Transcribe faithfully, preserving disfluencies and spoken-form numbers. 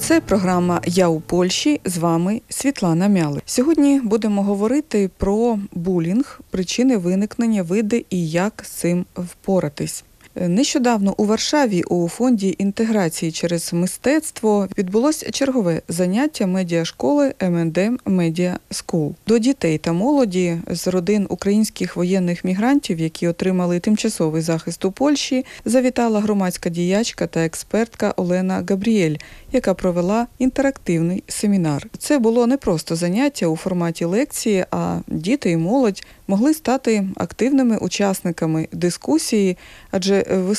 Це програма «Я у Польщі», з вами Світлана Мяли. Сьогодні будемо говорити про булінг, причини виникнення, види і як з цим впоратись. Нещодавно у Варшаві у Фонді інтеграції через мистецтво відбулось чергове заняття медіашколи ем енд ем Media School. До дітей та молоді з родин українських воєнних мігрантів, які отримали тимчасовий захист у Польщі, завітала громадська діячка та експертка Олена Габріель, яка провела інтерактивний семінар. Це було не просто заняття у форматі лекції, а діти і молодь могли стати активними учасниками дискусії, адже